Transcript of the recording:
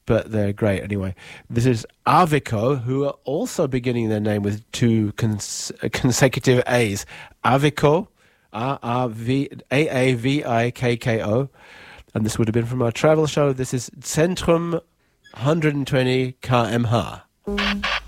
but they're great anyway. This is Avico, who are also beginning their name with two consecutive A's. Avico, Aavikko. And this would have been from our travel show. This is Centrum 120 km/h.